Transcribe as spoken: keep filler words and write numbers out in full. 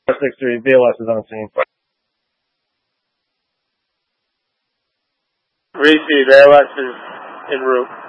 six three, V L S is on scene. Receive, V L S is en route.